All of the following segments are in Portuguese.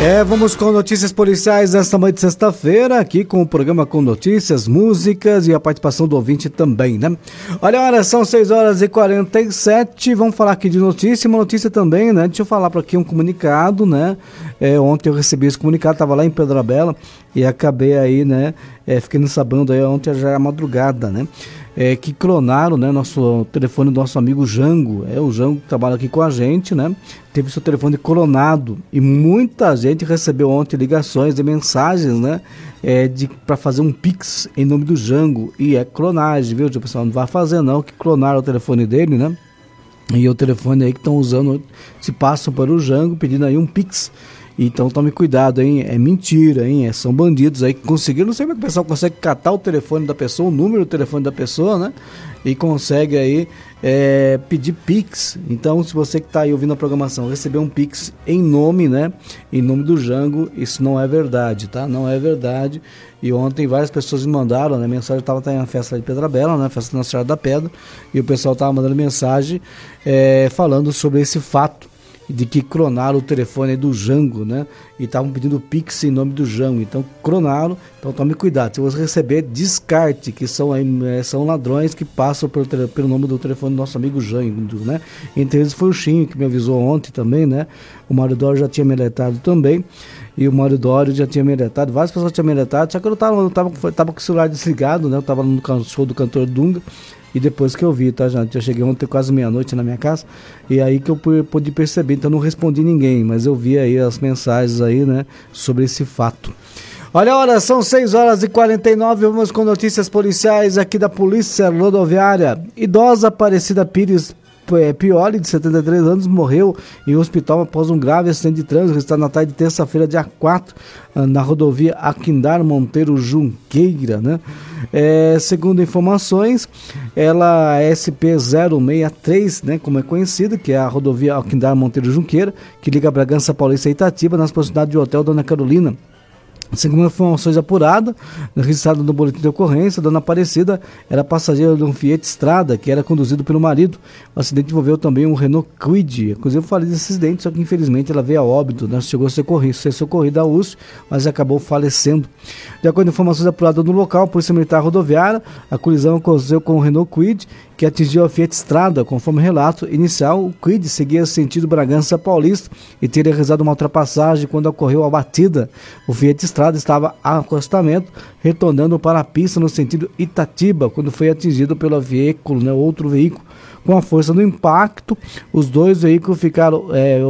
Vamos com notícias policiais esta manhã de sexta-feira, aqui com o programa com notícias, músicas e a participação do ouvinte também, né? Olha, hora são 6h47, vamos falar aqui de notícia, uma notícia também, né? Deixa eu falar para aqui um comunicado, né? Ontem eu recebi esse comunicado, estava lá em Pedra Bela e acabei aí, né? Fiquei sabendo aí ontem já é madrugada, né? Que clonaram, né, nosso telefone do nosso amigo Jango. O Jango que trabalha aqui com a gente, né? Teve seu telefone clonado e muita gente recebeu ontem ligações e mensagens, né? Para fazer um Pix em nome do Jango. E é clonagem, viu? O pessoal não vai fazer não, que clonaram o telefone dele, né? E o telefone aí que estão usando, se passam para o Jango pedindo aí um Pix. Então tome cuidado, hein? É mentira, hein? São bandidos aí que conseguiram, não sei como é que o pessoal consegue catar o telefone da pessoa, o número do telefone da pessoa, né? E consegue aí pedir Pix. Então, se você que está aí ouvindo a programação receber um Pix em nome, né? Em nome do Jango, isso não é verdade, tá? Não é verdade. E ontem várias pessoas me mandaram, né? Mensagem, estava na festa de Pedra Bela, né? Festa Nossa Senhora da Pedra. E o pessoal estava mandando mensagem falando sobre esse fato de que clonaram o telefone do Jango, né? E estavam pedindo Pix em nome do Jango. Então, clonaram. Então, tome cuidado. Se você receber, descarte, que são ladrões que passam pelo nome do telefone do nosso amigo Jango, né? Entre eles foi o Chinho, que me avisou ontem também, né? O Mário Dório já tinha me alertado também. E o Mário Dório já tinha me alertado. Várias pessoas tinham me alertado. Só que eu tava com o celular desligado, né? Eu tava no show do cantor Dunga. E depois que eu vi, tá, gente? Eu cheguei ontem quase meia-noite na minha casa, e aí que eu pude perceber, então não respondi ninguém, mas eu vi aí as mensagens aí, né, sobre esse fato. Olha a hora, são 6h49, vamos com notícias policiais aqui da Polícia Rodoviária. Idosa Aparecida Pires Pioli, de 73 anos, morreu em um hospital após um grave acidente de trânsito registrado na tarde de terça-feira, dia 4, na rodovia Aquindar Monteiro Junqueira, né? Segundo informações, ela é SP-063, né, como é conhecida, que é a rodovia Aquindar Monteiro Junqueira, que liga Bragança Paulista e Itatiba, nas proximidades do Hotel Dona Carolina. Segundo informações apuradas, registrado no boletim de ocorrência, Dona Aparecida era passageira de um Fiat Strada, que era conduzido pelo marido. O acidente envolveu também um Renault Kwid. Inclusive eu falei desse acidente, só que infelizmente ela veio a óbito, né? Chegou a ser socorrida à USP, mas acabou falecendo. De acordo com informações apuradas no local, a Polícia Militar Rodoviária, a colisão aconteceu com o Renault Kwid, que atingiu a Fiat Strada. Conforme o relato inicial, o Kwid seguia sentido Bragança Paulista e teria realizado uma ultrapassagem quando ocorreu a batida. O Fiat Strada estava a acostamento, retornando para a pista no sentido Itatiba, quando foi atingido pelo veículo, né, outro veículo. Com a força do impacto, os dois veículos ficaram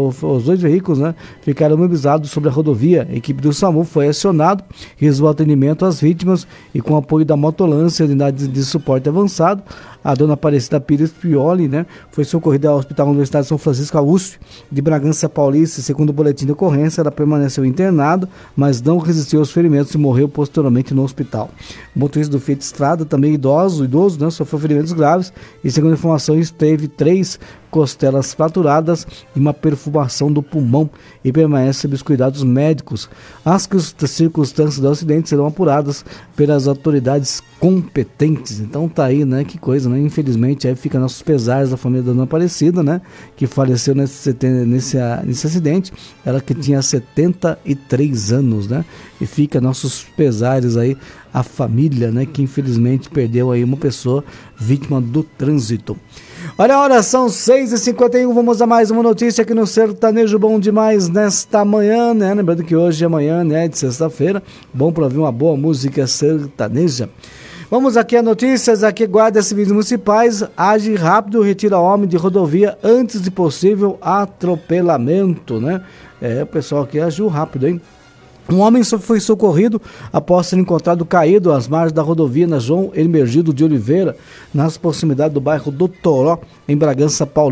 imobilizados sobre a rodovia. A equipe do SAMU foi acionada, realizou atendimento às vítimas e, com apoio da motolância e unidades de suporte avançado, a Dona Aparecida Pires Pioli, né, foi socorrida ao Hospital Universitário de São Francisco, a USP, de Bragança Paulista. Segundo o boletim de ocorrência, ela permaneceu internada, mas não resistiu aos ferimentos e morreu posteriormente no hospital. O motorista do Fiat Strada, também idoso, né, sofreu ferimentos graves e, segundo informações, teve 3 costelas fraturadas e uma perfumação do pulmão e permanece sob os cuidados médicos. As circunstâncias do acidente serão apuradas pelas autoridades competentes. Então tá aí, né? Que coisa, né? Infelizmente aí fica nossos pesares da família da Dona Aparecida, né? Que faleceu nesse acidente. Ela que tinha 73 anos, né? E fica nossos pesares aí a família, né? Que infelizmente perdeu aí uma pessoa vítima do trânsito. Olha a hora, são 6h51, vamos a mais uma notícia aqui no Sertanejo Bom Demais nesta manhã, né? Lembrando que hoje é manhã, né, de sexta-feira, bom para ouvir uma boa música sertaneja. Vamos aqui a notícias, aqui Guarda Civis Municipais age rápido, retira homem de rodovia antes de possível atropelamento, né? O pessoal aqui agiu rápido, hein? Um homem foi socorrido após ser encontrado caído às margens da rodovia na João Hermergildo de Oliveira, nas proximidades do bairro do Toró, em Bragança Paulista.